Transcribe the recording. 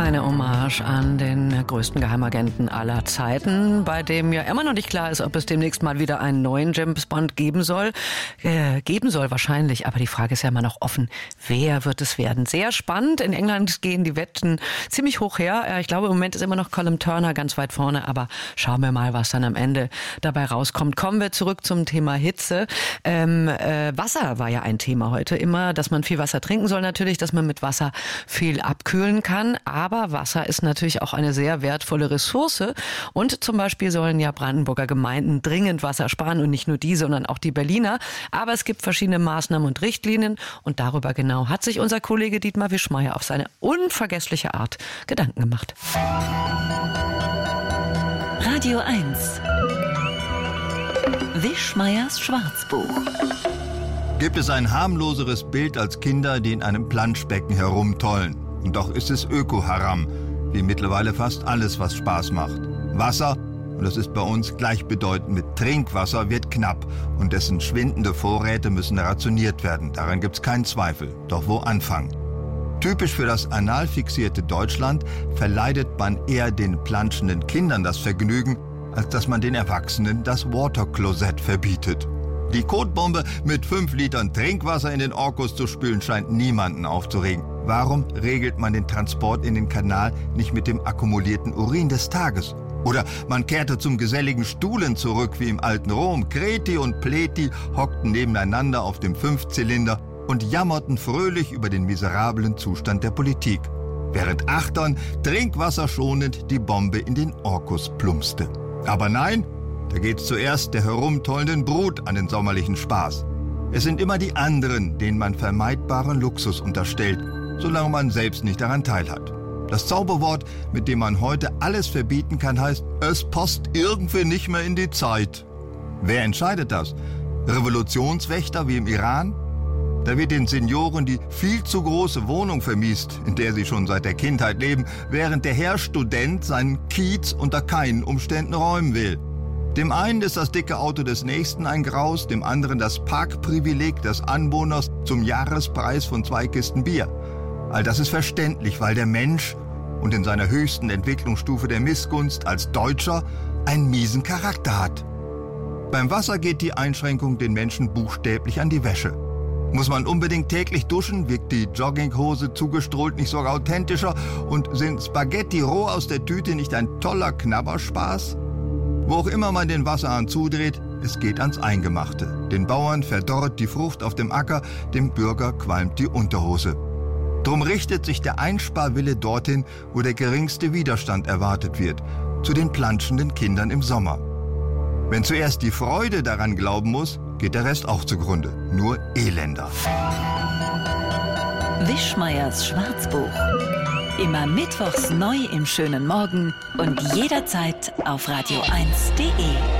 Eine Hommage an den größten Geheimagenten aller Zeiten, bei dem ja immer noch nicht klar ist, ob es demnächst mal wieder einen neuen James Bond geben soll. Geben soll wahrscheinlich, aber die Frage ist ja immer noch offen, wer wird es werden? Sehr spannend. In England gehen die Wetten ziemlich hoch her. Ich glaube, im Moment ist immer noch Colin Turner ganz weit vorne, aber schauen wir mal, was dann am Ende dabei rauskommt. Kommen wir zurück zum Thema Hitze. Wasser war ja ein Thema heute immer, dass man viel Wasser trinken soll natürlich, dass man mit Wasser viel abkühlen kann. Aber Wasser ist natürlich auch eine sehr wertvolle Ressource. Und zum Beispiel sollen ja Brandenburger Gemeinden dringend Wasser sparen. Und nicht nur die, sondern auch die Berliner. Aber es gibt verschiedene Maßnahmen und Richtlinien. Und darüber genau hat sich unser Kollege Dietmar Wischmeyer auf seine unvergessliche Art Gedanken gemacht. Radio 1. Wischmeyers Schwarzbuch. Gibt es ein harmloseres Bild als Kinder, die in einem Planschbecken herumtollen? Und doch ist es Öko-Haram, wie mittlerweile fast alles, was Spaß macht. Wasser, und das ist bei uns gleichbedeutend mit Trinkwasser, wird knapp und dessen schwindende Vorräte müssen rationiert werden. Daran gibt's keinen Zweifel. Doch wo anfangen? Typisch für das anal fixierte Deutschland verleidet man eher den planschenden Kindern das Vergnügen, als dass man den Erwachsenen das Waterklosett verbietet. Die Kotbombe mit 5 Litern Trinkwasser in den Orkus zu spülen scheint niemanden aufzuregen. Warum regelt man den Transport in den Kanal nicht mit dem akkumulierten Urin des Tages? Oder man kehrte zum geselligen Stuhlen zurück wie im alten Rom. Kreti und Pleti hockten nebeneinander auf dem 5-Zylinder und jammerten fröhlich über den miserablen Zustand der Politik, während Achtern trinkwasserschonend die Bombe in den Orkus plumpste. Aber nein, da geht's zuerst der herumtollenden Brut an den sommerlichen Spaß. Es sind immer die anderen, denen man vermeidbaren Luxus unterstellt, solange man selbst nicht daran teilhat. Das Zauberwort, mit dem man heute alles verbieten kann, heißt, es passt irgendwie nicht mehr in die Zeit. Wer entscheidet das? Revolutionswächter wie im Iran? Da wird den Senioren die viel zu große Wohnung vermiest, in der sie schon seit der Kindheit leben, während der Herr Student seinen Kiez unter keinen Umständen räumen will. Dem einen ist das dicke Auto des Nächsten ein Graus, dem anderen das Parkprivileg des Anwohners zum Jahrespreis von 2 Kisten Bier. All das ist verständlich, weil der Mensch und in seiner höchsten Entwicklungsstufe der Missgunst als Deutscher einen miesen Charakter hat. Beim Wasser geht die Einschränkung den Menschen buchstäblich an die Wäsche. Muss man unbedingt täglich duschen, wirkt die Jogginghose zugestrahlt nicht sogar authentischer und sind Spaghetti roh aus der Tüte nicht ein toller Knabberspaß? Wo auch immer man den Wasserhahn zudreht, es geht ans Eingemachte. Den Bauern verdorrt die Frucht auf dem Acker, dem Bürger qualmt die Unterhose. Drum richtet sich der Einsparwille dorthin, wo der geringste Widerstand erwartet wird, zu den planschenden Kindern im Sommer. Wenn zuerst die Freude daran glauben muss, geht der Rest auch zugrunde. Nur elender. Wischmeyers Schwarzbuch. Immer mittwochs neu im schönen Morgen und jederzeit auf radio1.de.